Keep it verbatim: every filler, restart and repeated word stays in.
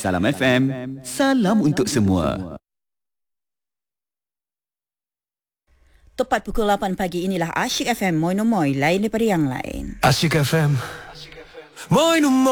Salam F M, salam untuk semua. Tepat pukul lapan pagi, inilah Asyik F M, Moi no Moi, lain daripada yang lain. Asyik F M, Moi no Moi.